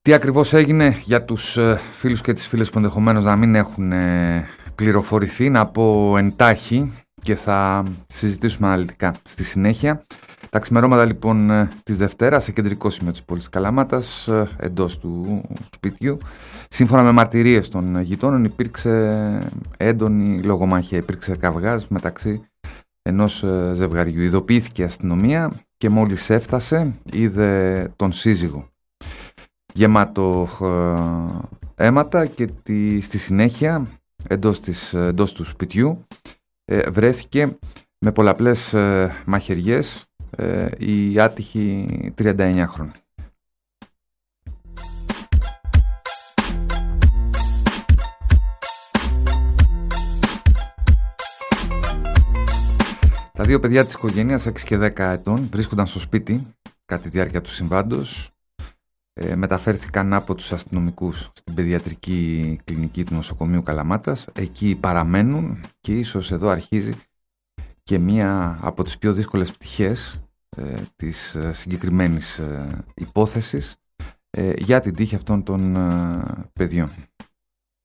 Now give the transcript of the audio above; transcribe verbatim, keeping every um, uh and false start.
Τι ακριβώς έγινε για τους φίλους και τις φίλες που ενδεχομένως να μην έχουν πληροφορηθεί, να πω εντάχει και θα συζητήσουμε αναλυτικά στη συνέχεια. Τα ξημερώματα λοιπόν της Δευτέρας σε κεντρικό σημείο της πόλης Καλαμάτας, εντός του σπιτιού, σύμφωνα με μαρτυρίες των γειτόνων, υπήρξε έντονη λογομαχία, υπήρξε καυγάς μεταξύ ενός ζευγαριού. Ειδοποιήθηκε η αστυνομία και μόλις έφτασε είδε τον σύζυγο γεμάτο ε, αίματα και τη, στη συνέχεια εντός, της, εντός του σπιτιού ε, βρέθηκε με πολλαπλές ε, μαχαιριές ε, η άτυχη τριάντα εννιά χρόνια. Τα δύο παιδιά της οικογένειας, έξι και δέκα ετών, βρίσκονταν στο σπίτι κατά τη διάρκεια του συμβάντος. Ε, μεταφέρθηκαν από τους αστυνομικούς στην παιδιατρική κλινική του νοσοκομείου Καλαμάτας. Εκεί παραμένουν και ίσως εδώ αρχίζει και μία από τις πιο δύσκολες πτυχές ε, της ε, συγκεκριμένης ε, υπόθεσης ε, για την τύχη αυτών των ε, παιδιών.